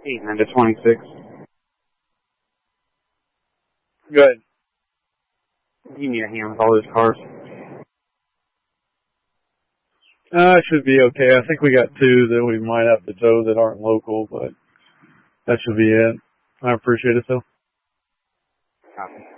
8 to 26. Good. You need a hand with all those cars. It should be okay. I think we got 2 that we might have to tow that aren't local, but that should be it. I appreciate it, though. Copy.